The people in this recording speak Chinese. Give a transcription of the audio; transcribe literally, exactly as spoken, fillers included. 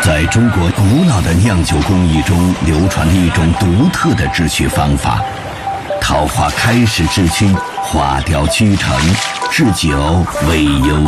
在中国古老的酿酒工艺中流传的一种独特的制曲方法。桃花开始制曲，花雕曲成，制酒味优